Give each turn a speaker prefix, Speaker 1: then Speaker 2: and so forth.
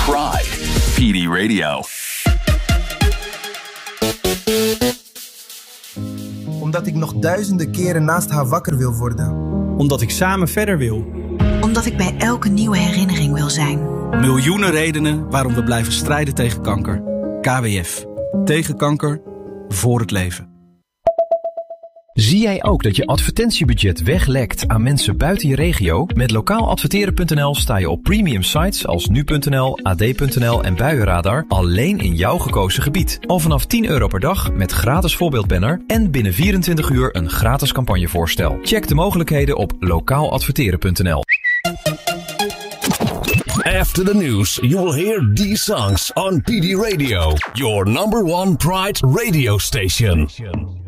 Speaker 1: Pride. PD Radio.
Speaker 2: Omdat ik nog duizenden keren naast haar wakker wil worden.
Speaker 3: Omdat ik samen verder wil.
Speaker 4: Omdat ik bij elke nieuwe herinnering wil zijn.
Speaker 5: Miljoenen redenen waarom we blijven strijden tegen kanker. KWF. Tegen kanker. Voor het leven.
Speaker 6: Zie jij ook dat je advertentiebudget weglekt aan mensen buiten je regio? Met lokaaladverteren.nl sta je op premium sites als nu.nl, ad.nl en Buienradar alleen in jouw gekozen gebied. Al vanaf €10 per dag met gratis voorbeeldbanner en binnen 24 uur een gratis campagnevoorstel. Check de mogelijkheden op lokaaladverteren.nl.
Speaker 7: After the news, you'll hear these songs on PD Radio, your number one Pride radio station.